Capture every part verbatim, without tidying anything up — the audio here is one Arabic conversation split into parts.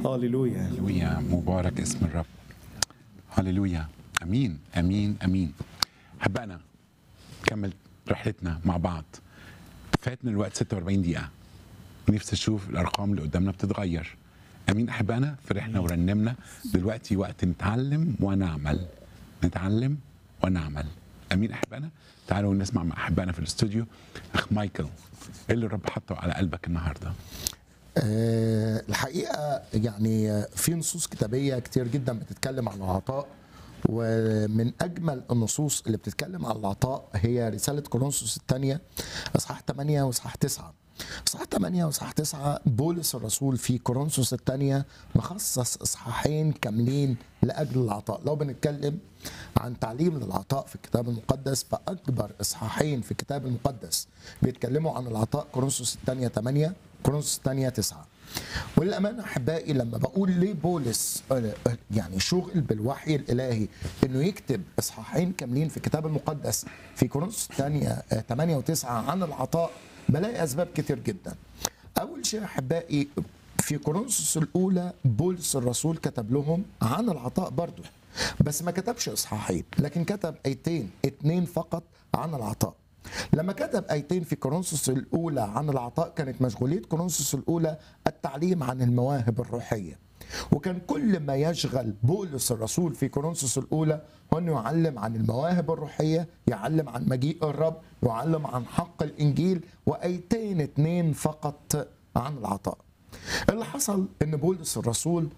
هللويا. هللويا، مبارك اسم الرب. هللويا، امين امين امين. احبائنا نكمل رحلتنا مع بعض. فاتنا الوقت ستة وأربعين دقيقة، نفسي اشوف الارقام اللي قدامنا بتتغير. امين احبائنا، فرحنا ورنمنا. دلوقتي وقت نتعلم ونعمل، نتعلم ونعمل. امين احبائنا. تعالوا نسمع مع احبائنا في الاستوديو. اخ مايكل، ايه اللي الرب حطه على قلبك النهارده؟ أه الحقيقه يعني في نصوص كتابيه كتير جدا بتتكلم عن العطاء، ومن اجمل النصوص اللي بتتكلم عن العطاء هي رساله كورنثوس الثانيه اصحاح ثمانية واصحاح تسعة. اصحاح ثمانية واصحاح تسعة بولس الرسول في كورنثوس الثانيه مخصص اصحاحين كاملين لاجل العطاء. لو بنتكلم عن تعليم للعطاء في الكتاب المقدس، فاكبر اصحاحين في الكتاب المقدس بيتكلموا عن العطاء كورنثوس الثانيه ثمانية، كورنثوس الثانيه تسعة. والامانه احبائي لما بقول ليه بولس يعني شغل بالوحي الالهي انه يكتب اصحاحين كاملين في الكتاب المقدس في كورنثوس الثانيه ثمانية وتسعة عن العطاء، بلاقي اسباب كتير جدا. اول شيء احبائي، في كورنثوس الاولى بولس الرسول كتب لهم عن العطاء برضه، بس ما كتبش اصحاحين، لكن كتب ايتين اتنين فقط عن العطاء. لما كتب ايتين في كورنثوس الاولى عن العطاء، كانت مشغوليه كورنثوس الاولى التعليم عن المواهب الروحيه، وكان كل ما يشغل بولس الرسول في كورنثوس الاولى هو انه يعلم عن المواهب الروحيه، يعلم عن مجيء الرب، يعلم عن حق الانجيل، وايتين اتنين فقط عن العطاء. اللي حصل ان بولس الرسول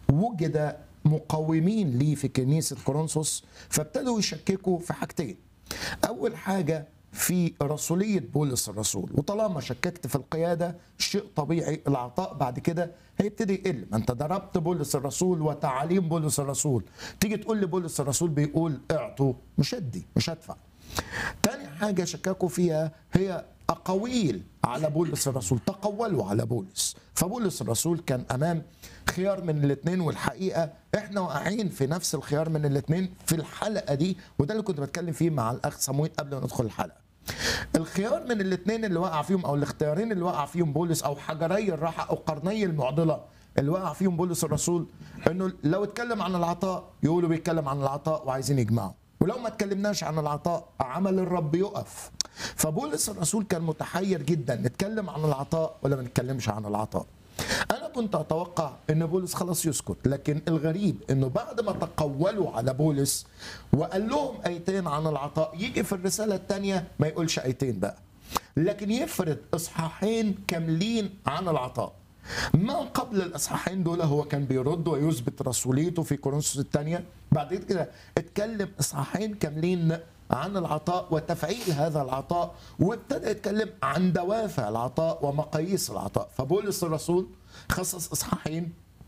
وجد مقاومين ليه في كنيسه كورنثوس، فابتدوا يشككوا في حاجتين. اول حاجه في رسولية بولس الرسول، وطالما شككت في القيادة شيء طبيعي العطاء بعد كده هيبتدي يقل. ما انت ضربت بولس الرسول وتعاليم بولس الرسول، تيجي تقول لي بولس الرسول بيقول اعطوا، مش هدي مش هدفع. تاني حاجة شككوا فيها هي أقاويل على بولس الرسول، تقولوا على بولس. فبولس الرسول كان أمام خيار من الاثنين، والحقيقة احنا واقعين في نفس الخيار من الاثنين في الحلقة دي، وده اللي كنت بتكلم فيه مع الأخ صمويل قبل ما ندخل الحلقة. الخيار من الاثنين اللي وقع فيهم، او الاختيارين اللي وقع فيهم بولس، او حجري الراحه او قرني المعضله اللي وقع فيهم بولس الرسول، انه لو اتكلم عن العطاء يقولوا بيتكلم عن العطاء وعايزين يجمعوا، ولو ما اتكلمناش عن العطاء عمل الرب يقف. فبولس الرسول كان متحير جدا، نتكلم عن العطاء ولا ما نتكلمش عن العطاء. أنا كنت أتوقع أن بولس خلاص يسكت، لكن الغريب أنه بعد ما تقولوا على بولس وقال لهم أيتين عن العطاء، يجي في الرسالة الثانية ما يقولش أيتين بقى، لكن يفرد إصحاحين كاملين عن العطاء. ما قبل الإصحاحين دول هو كان بيرد ويثبت رسوليته في كورنثوس الثانية، بعد كده اتكلم إصحاحين كاملين عن العطاء وتفعيل هذا العطاء، وابتدى يتكلم عن دوافع العطاء ومقاييس العطاء. فبولس الرسول خصص اصحاحين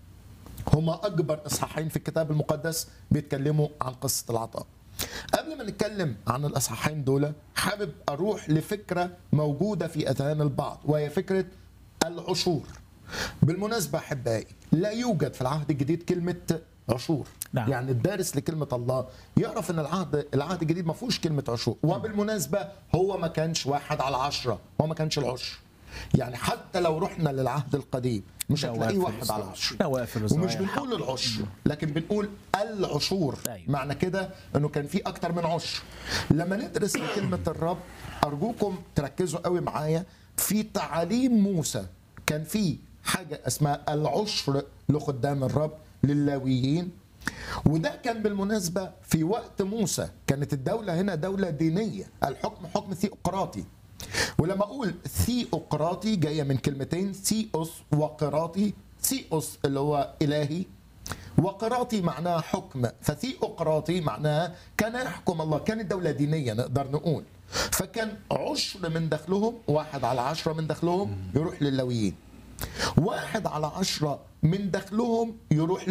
هما اكبر اصحاحين في الكتاب المقدس بيتكلموا عن قصه العطاء. قبل ما نتكلم عن الاصحاحين دول، حابب اروح لفكره موجوده في اذهان البعض، وهي فكره العشور. بالمناسبه احبائي، لا يوجد في العهد الجديد كلمه عشور. نعم. يعني الدارس لكلمة الله يعرف ان العهد العهد الجديد ما فيهوش كلمة عشور. وبالمناسبة هو ما كانش واحد على عشرة، هو ما كانش العشر. يعني حتى لو رحنا للعهد القديم مش هتلاقيه واحد على عشرة، ومش بنقول العشر لكن بنقول العشور. معنى كده انه كان في اكتر من عشر. لما ندرس كلمة الرب ارجوكم تركزوا قوي معايا، في تعاليم موسى كان في حاجة اسمها العشر لخدام الرب للاويين، وده كان بالمناسبة في وقت موسى. كانت الدولة هنا دولة دينية، الحكم حكم ثيوقراطي. ولما أقول ثيوقراطي جاية من كلمتين، ثيوس وقراطي. ثيوس اللي هو إلهي، وقراطي معناها حكم، فثيوقراطي معناها كان يحكم الله، كانت دولة دينية نقدر نقول. فكان عشر من دخلهم، واحد على عشرة من دخلهم يروح للاويين، واحد على عشرة من دخلهم يروح